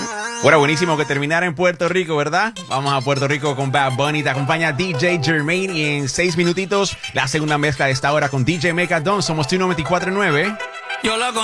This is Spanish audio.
Bueno, buenísimo que terminara en Puerto Rico, ¿verdad? Vamos a Puerto Rico con Bad Bunny. Te acompaña DJ Jermaine y en 6 minutitos la segunda mezcla de esta hora con DJ Mega Don. Somos tu 94.9. Yo la